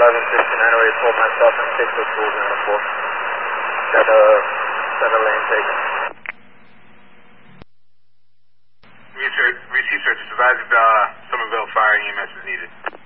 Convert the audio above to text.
11:59, pulled myself and 6 with tools in the 4. Got a center lane taken. Receive search. Advise Somerville fire EMS is needed.